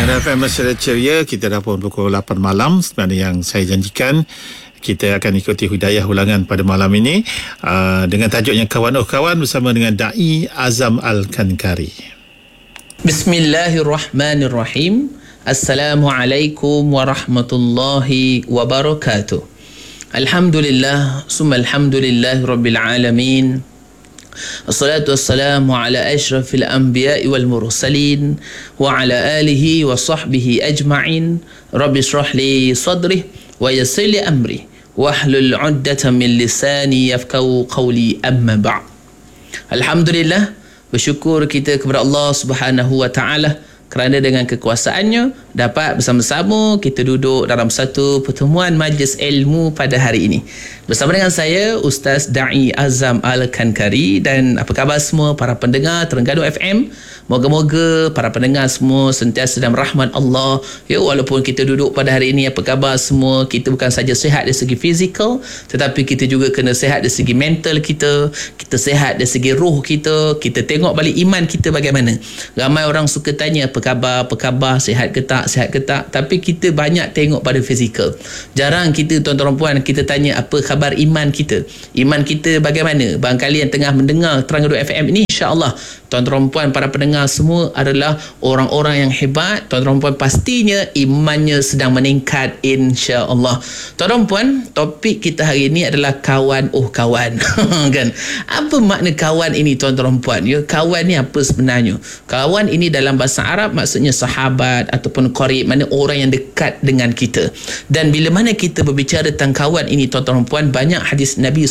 Mana FM Masyarakat Ceria, kita dah pun pukul 8 malam. Sebenarnya yang saya janjikan, kita akan ikuti hidayah ulangan pada malam ini dengan tajuknya Kawan Oh Kawan bersama dengan Da'i Azam Al-Kankari. Bismillahirrahmanirrahim. Assalamualaikum warahmatullahi wabarakatuh. Alhamdulillah, summa alhamdulillahi rabbil alamin. Assalatu wassalamu ala ashrafil anbiya'i wal mursalin wa ala alihi wa sahbihi ajma'in. Rabbi shrah li sadri wa yassir li amri wahlul 'uqdatam min lisani yafqahu qawli, amma ba'd. Alhamdulillah, bersyukur kita kepada Allah Subhanahu wa taala kerana dengan kekuasaannya dapat bersama-sama kita duduk dalam satu pertemuan majlis ilmu pada hari ini. Bersama dengan saya, Ustaz Da'i Azam Al-Kankari. Dan apa khabar semua para pendengar Terengganu FM? Moga-moga para pendengar semua sentiasa dalam rahmat Allah. Ya, walaupun kita duduk pada hari ini, apa khabar semua? Kita bukan saja sihat dari segi fizikal, tetapi kita juga kena sihat dari segi mental kita. Kita sihat dari segi ruh kita. Kita tengok balik iman kita bagaimana. Ramai orang suka tanya, apa khabar, sihat ke tak? Tapi kita banyak tengok pada fizikal. Jarang kita, tuan-tuan puan, kita tanya apa khabar iman kita. Iman kita bagaimana? Barangkali yang tengah mendengar Terengganu FM ini, insya-Allah tuan-tuan puan para pendengar semua adalah orang-orang yang hebat. Tuan-tuan puan pastinya imannya sedang meningkat, insya-Allah. Tuan-tuan puan, topik kita hari ini adalah kawan oh kawan. Kan? Apa makna kawan ini, tuan-tuan puan? Ya, kawan ni apa sebenarnya? Kawan ini dalam bahasa Arab maksudnya sahabat ataupun qarib, mana orang yang dekat dengan kita. Dan bila mana kita berbicara tentang kawan ini, tuan-tuan puan, banyak hadis Nabi